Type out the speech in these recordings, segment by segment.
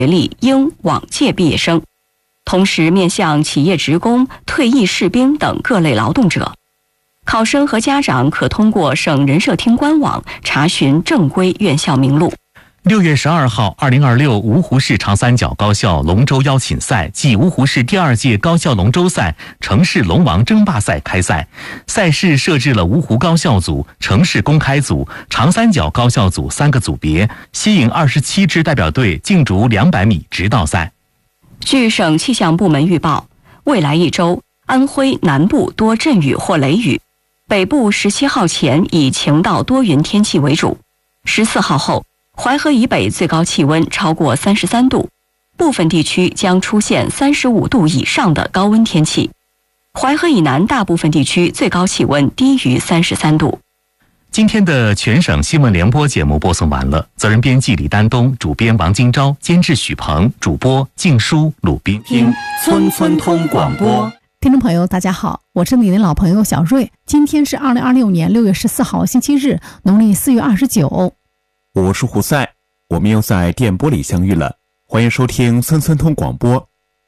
学历应往届毕业生，同时面向企业职工、退役士兵等各类劳动者。考生和家长可通过省人社厅官网查询正规院校名录。 6月12号，2026芜湖市长三角高校龙舟邀请赛暨芜湖市第2届高校龙舟赛城市龙王争霸赛开赛。赛事设置了芜湖高校组、城市公开组、长三角高校组3个组别，吸引27支代表队竞逐200米直道赛。 据省气象部门预报，未来1周，安徽南部多阵雨或雷雨，北部17号前以晴到多云天气为主。14号后，淮河以北最高气温超过33度，部分地区将出现35度以上的高温天气。淮河以南大部分地区最高气温低于33度。 今天的全省新闻联播节目播送完了，责任编辑李丹东，主编王金钊，监制许鹏，主播静书、鲁斌。 听村村通广播。 听众朋友大家好，我是你的老朋友小瑞。今天是2026年6月14号星期日，农历4月29。 我是胡赛，我们又在电波里相遇了，欢迎收听村村通广播。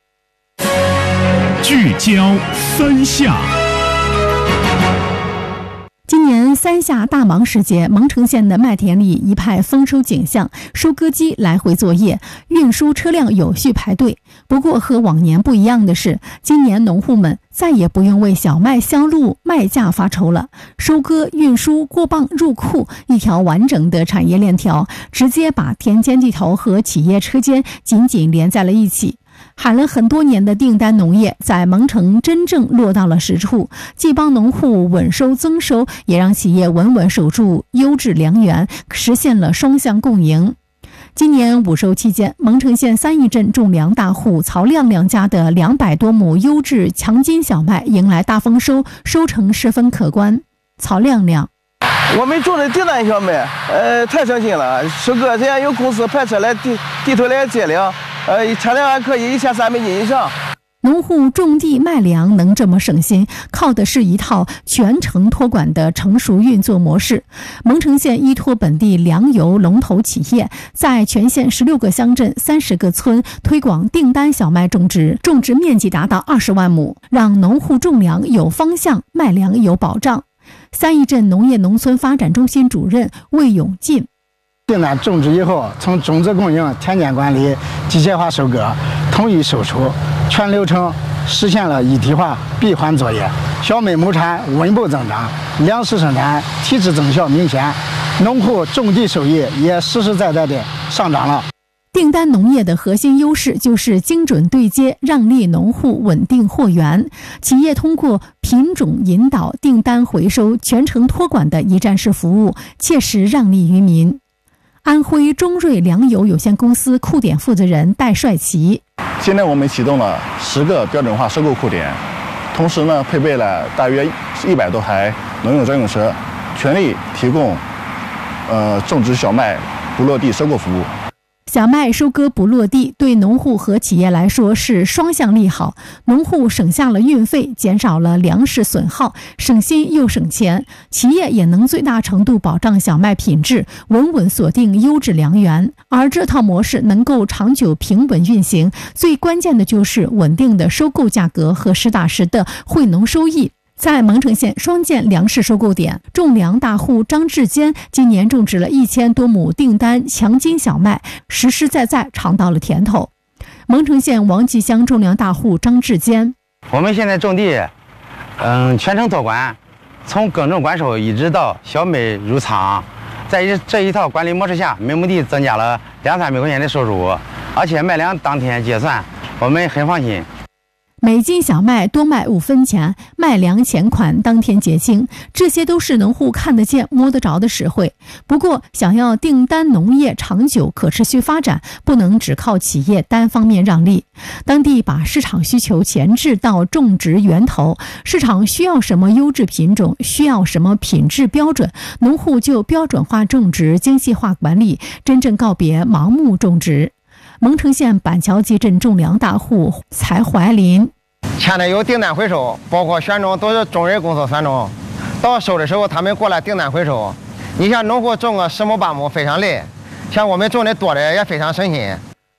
聚焦三夏。 今年三夏大忙时节，蒙城县的麦田里一派丰收景象，收割机来回作业，运输车辆有序排队。不过和往年不一样的是，今年农户们再也不用为小麦销路卖价发愁了。收割、运输、过磅、入库，一条完整的产业链条，直接把田间地头和企业车间紧紧连在了一起。喊了很多年的订单农业在蒙城真正落到了实处，既帮农户稳收增收，也让企业稳稳守住优质粮源，实现了双向共赢。今年午收期间，蒙城县三义镇种粮大户曹亮亮家的200多亩优质强筋小麦迎来大丰收，收成十分可观。曹亮亮： 我们种的订单小麦，太省心了。收割这样有公司派车来地头来接粮，产量还可以1300斤以上。 农户种地卖粮能这么省心，靠的是一套全程托管的成熟运作模式。蒙城县依托本地粮油龙头企业，在全县16个乡镇30个村推广订单小麦种植，种植面积达到20万亩，让农户种粮有方向，卖粮有保障。三义镇农业农村发展中心主任魏永进： 订单种植以后，从种子供应、田间管理、机械化收割、统一售出，全流程实现了一体化闭环作业，小麦亩产稳步增长，粮食生产提质增效明显，农户种地收益也实实在在的上涨了。 订单农业的核心优势就是精准对接，让利农户，稳定货源。企业通过品种引导、订单回收、全程托管的一站式服务，切实让利于民。安徽中瑞粮油有限公司库点负责人戴帅奇： 现在我们启动了10个标准化收购库点，同时呢，配备了大约100多台农用专用车，全力提供种植小麦不落地收购服务。 小麦收割不落地，对农户和企业来说是双向利好。农户省下了运费，减少了粮食损耗，省心又省钱；企业也能最大程度保障小麦品质，稳稳锁定优质粮源。而这套模式能够长久平稳运行，最关键的就是稳定的收购价格和实打实的惠农收益。在蒙城县双建粮食收购点，种粮大户张志坚今年种植了1000多亩订单强筋小麦，实实在在尝到了甜头。蒙城县王集乡种粮大户张志坚： 我们现在种地，全程托管，从耕种管收一直到小麦入仓，在这一套管理模式下，每亩地增加了200-300块钱的收入，而且卖粮当天结算，我们很放心。 每斤小麦多卖5分钱，卖粮钱款当天结清，这些都是农户看得见摸得着的实惠。不过想要订单农业长久可持续发展，不能只靠企业单方面让利。当地把市场需求前置到种植源头，市场需要什么优质品种，需要什么品质标准，农户就标准化种植，精细化管理，真正告别盲目种植。蒙城县板桥集镇种粮大户蔡怀林： 签的有订单回收，包括选种都是中人公司选种，到收的时候他们过来订单回收。你像农户种个10亩8亩非常累，像我们种的多的也非常省心。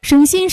省心